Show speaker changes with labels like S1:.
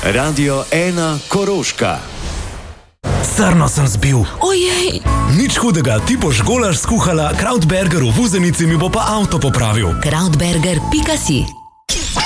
S1: Radio 1 Koroška.
S2: Srno sem zbil.
S3: Ojej!
S2: Nič hudega, ti boš golaž skuhala, Krautberger v vuzenici mi bo pa avto popravil.
S3: Krautberger.si